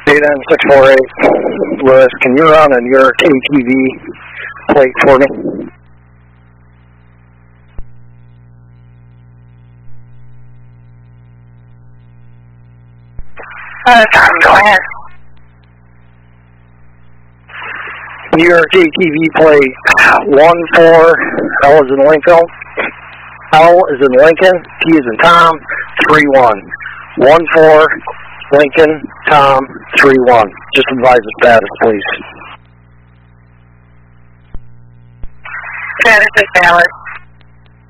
8N648, Lewis, can you run on your KTV plate for me? Tom, go ahead. New York ATV plate 14, L is in Lincoln, L is in Lincoln, T is in Tom, 31. 14, Lincoln, Tom, 31. Just advise the status, please. Status is valid.